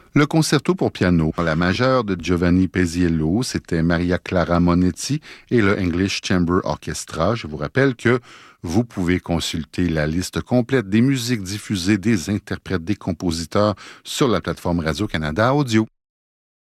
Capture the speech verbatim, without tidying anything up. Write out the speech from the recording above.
Le concerto pour piano, la majeure de Giovanni Paisiello, c'était Maria Clara Monetti et le English Chamber Orchestra. Je vous rappelle que vous pouvez consulter la liste complète des musiques diffusées, des interprètes, des compositeurs sur la plateforme Radio-Canada Audio.